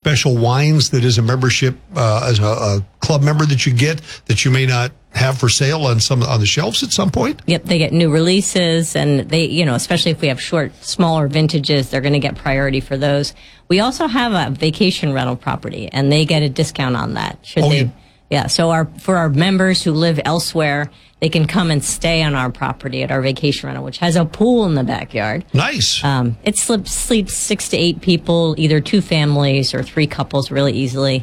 special wines that is a membership, as a club member that you get that you may not have for sale on the shelves at some point? Yep, they get new releases, and they, especially if we have smaller vintages, they're going to get priority for those. We also have a vacation rental property, and they get a discount on that. Yeah, so for our members who live elsewhere, they can come and stay on our property at our vacation rental, which has a pool in the backyard. Nice. It sleeps 6 to 8 people, either 2 families or 3 couples, really easily.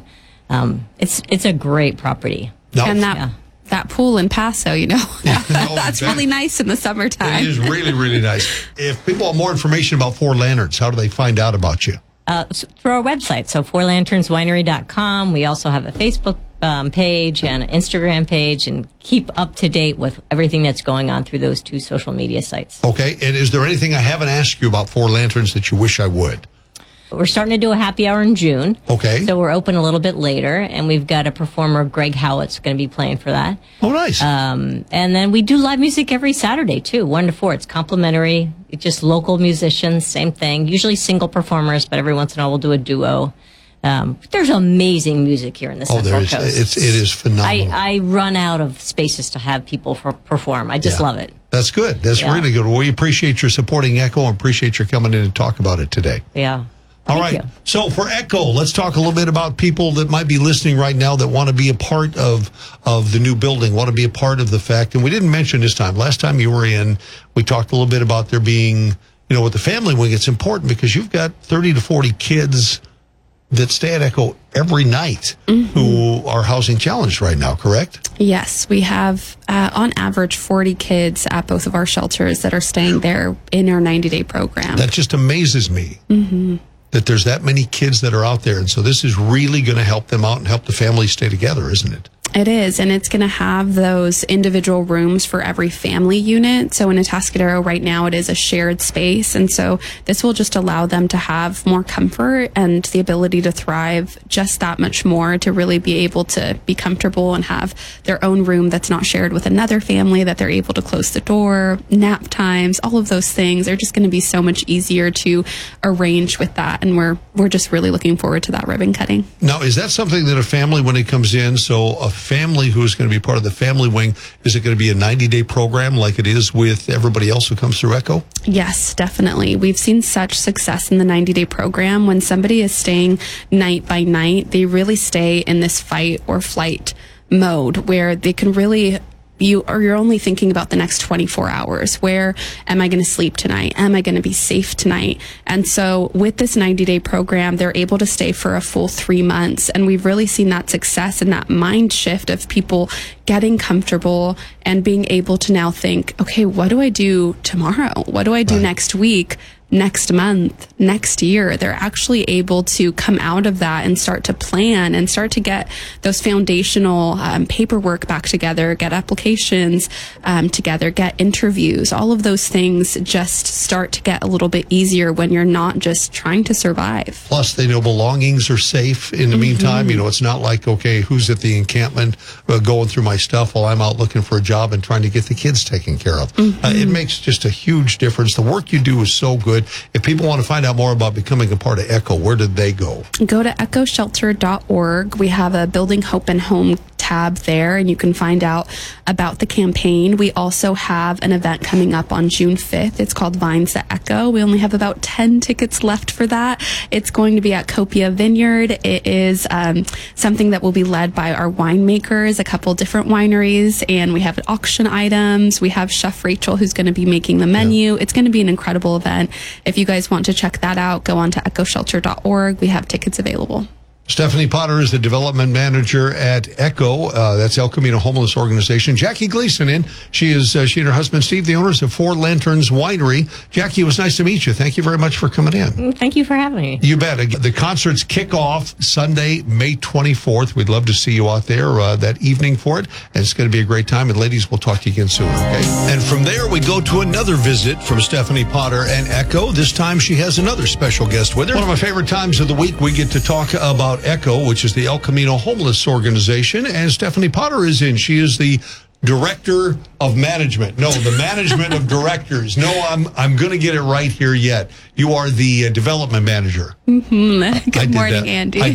It's a great property. No. And that pool in Paso, that's really nice in the summertime. It is really, really nice. If people want more information about Four Lanterns, how do they find out about you? Through our website, so fourlanternswinery.com. We also have a Facebook page and an Instagram page, and keep up to date with everything that's going on through those 2 social media sites. Okay, and is there anything I haven't asked you about Four Lanterns that you wish I would? We're starting to do a happy hour in June. Okay. So we're open a little bit later, and we've got a performer, Greg Howitt's, going to be playing for that. Oh, nice. And then we do live music every Saturday, too, 1 to 4. It's complimentary. It's just local musicians, same thing. Usually single performers, but every once in a while we'll do a duo. There's amazing music here in the Central Coast. It is phenomenal. I run out of spaces to have people perform. I just love it. That's good. That's really good. Well, we appreciate your supporting Echo and appreciate your coming in and talk about it today. Yeah. All right. So for Echo, let's talk a little bit about people that might be listening right now that want to be a part of the new building, want to be a part of the fact. And we didn't mention this time. Last time you were in, we talked a little bit about there being, with the family wing, it's important because you've got 30 to 40 kids that stay at Echo every night who are housing challenged right now, correct? Yes, we have on average 40 kids at both of our shelters that are staying there in our 90-day program. That just amazes me. That there's that many kids that are out there. And so this is really going to help them out and help the families stay together, isn't it? It is, and it's going to have those individual rooms for every family unit. So in Atascadero right now, it is a shared space. And so this will just allow them to have more comfort and the ability to thrive just that much more, to really be able to be comfortable and have their own room that's not shared with another family, that they're able to close the door, nap times, all of those things are just going to be so much easier to arrange with that. And we're just really looking forward to that ribbon cutting. Now, is that something that a family, when it comes in, so a family who is going to be part of the family wing, is it going to be a 90-day program like it is with everybody else who comes through Echo? Yes, definitely. We've seen such success in the 90-day program. When somebody is staying night by night, they really stay in this fight or flight mode where they can really... you're only thinking about the next 24 hours. Where am I going to sleep tonight? Am I going to be safe tonight? And so with this 90-day program, they're able to stay for a full 3 months. And we've really seen that success and that mind shift of people getting comfortable and being able to now think, okay, what do I do tomorrow? What do I do next week? Next month, next year? They're actually able to come out of that and start to plan and start to get those foundational paperwork back together, get applications together, get interviews. All of those things just start to get a little bit easier when you're not just trying to survive. Plus, they know belongings are safe in the meantime. It's not like, okay, who's at the encampment going through my stuff while I'm out looking for a job and trying to get the kids taken care of. It makes just a huge difference. The work you do is so good. If people want to find out more about becoming a part of Echo, where did they go? Go to echoshelter.org. We have a Building Hope and Home tab there, and you can find out about the campaign. We also have an event coming up on June 5th. It's called Vines at Echo. We only have about 10 tickets left for that. It's going to be at Copia Vineyard. It is something that will be led by our winemakers, a couple different wineries, and we have auction items. We have Chef Rachel who's going to be making the menu. It's going to be an incredible event. If you guys want to check that out, go on to echoshelter.org. We have tickets available. Stephanie Potter is the development manager at Echo. That's El Camino Homeless Organization. Jackie Gleason in. She and her husband Steve, the owners of Four Lanterns Winery. Jackie, it was nice to meet you. Thank you very much for coming in. Thank you for having me. You bet. The concerts kick off Sunday, May 24th. We'd love to see you out there that evening for it. And it's going to be a great time. And ladies, we'll talk to you again soon, okay? And from there, we go to another visit from Stephanie Potter and Echo. This time, she has another special guest with her. One of my favorite times of the week, we get to talk about Echo, which is the El Camino Homeless Organization, and Stephanie Potter is in. She is the director of management. No, the management of directors. No, I'm going to get it right here yet. You are the development manager. Good morning, Andy.